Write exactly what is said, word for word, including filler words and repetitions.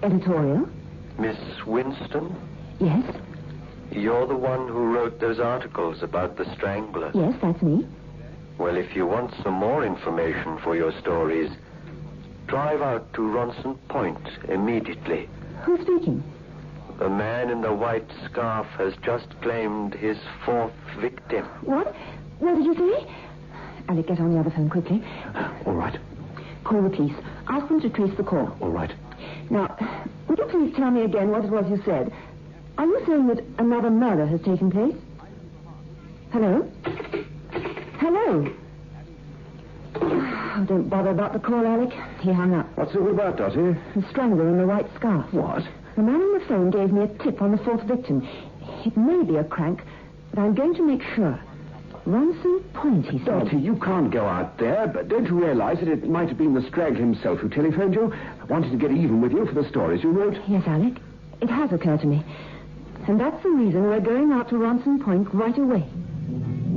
Editorial? Miss Winston? Yes. You're the one who wrote those articles about the Strangler? Yes, that's me. Well, if you want some more information for your stories, drive out to Ronson Point immediately. Who's speaking? The man in the white scarf has just claimed his fourth victim. What? What did you say? Alec, get on the other phone quickly. All right. Call the police. Ask them to trace the call. All right. Now, would you please tell me again what it was you said? Are you saying that another murder has taken place? Hello? Hello? Oh, don't bother about the call, Alec. He hung up. What's it all about, Dottie? The strangler in the white scarf. What? The man on the phone gave me a tip on the fourth victim. It may be a crank, but I'm going to make sure. Ronson Point, he said. Dottie, you can't go out there, but don't you realize that it might have been the Strangler himself who telephoned you, wanted to get even with you for the stories you wrote? Yes, Alec. It has occurred to me. And that's the reason we're going out to Ronson Point right away.